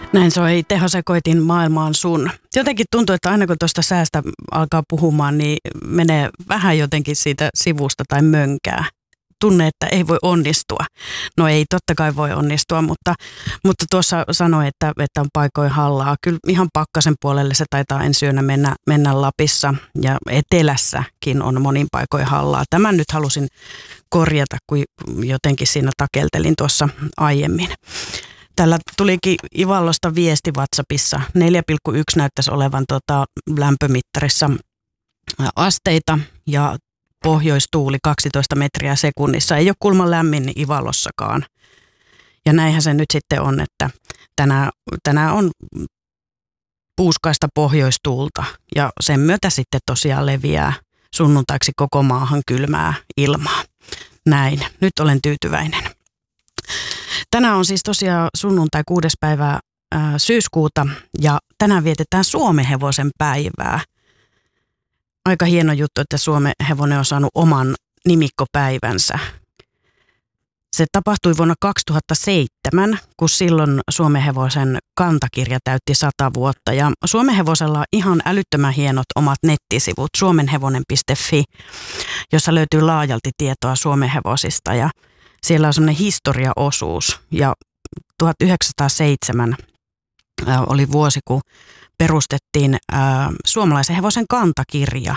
Näin soi Teho Sekoitin Maailmaan sun. Jotenkin tuntuu, että aina kun tuosta säästä alkaa puhumaan, niin menee vähän jotenkin siitä sivusta tai mönkää. Tunne, että ei voi onnistua. No ei totta kai voi onnistua, mutta tuossa sanoi, että on paikoin hallaa. Kyllä ihan pakkasen puolelle se taitaa ensi yönä mennä Lapissa ja etelässäkin on monin paikoin hallaa. Tämän nyt halusin korjata, kun jotenkin siinä takeltelin tuossa aiemmin. Täällä tulikin Ivallosta viesti WhatsAppissa. 4,1 näyttäisi olevan lämpömittarissa asteita ja pohjoistuuli 12 metriä sekunnissa. Ei ole kulman lämmin Ivallossakaan. Ja näinhän se nyt sitten on, että tänään on puuskaista pohjoistuulta ja sen myötä sitten tosiaan leviää sunnuntaiksi koko maahan kylmää ilmaa. Näin, nyt olen tyytyväinen. Tänään on siis tosiaan sunnuntai 6. päivää syyskuuta ja tänään vietetään suomenhevosen päivää. Aika hieno juttu, että suomenhevonen on saanut oman nimikkopäivänsä. Se tapahtui vuonna 2007, kun silloin suomenhevosen kantakirja täytti 100 vuotta. Ja suomenhevosella on ihan älyttömän hienot omat nettisivut, suomenhevonen.fi, jossa löytyy laajalti tietoa suomenhevosista. Ja siellä on semmoinen historiaosuus. Ja 1907 oli vuosi, kun perustettiin suomalaisen hevosen kantakirja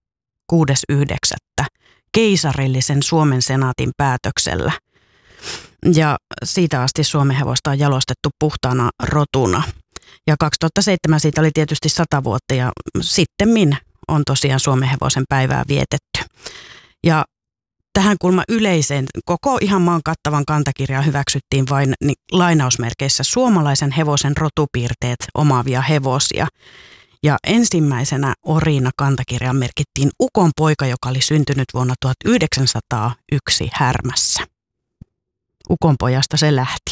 6.9. keisarillisen Suomen senaatin päätöksellä. Ja siitä asti suomenhevosta on jalostettu puhtaana rotuna. Ja 2007 siitä oli tietysti 100 vuotta ja sittemmin on tosiaan suomenhevosen päivää vietetty. Ja tähän kulma yleiseen koko ihan maan kattavan kantakirjaan hyväksyttiin vain lainausmerkeissä suomalaisen hevosen rotupiirteet omaavia hevosia. Ja ensimmäisenä oriina kantakirjaan merkittiin ukon poika, joka oli syntynyt vuonna 1901 Härmässä. Ukonpojasta se lähti.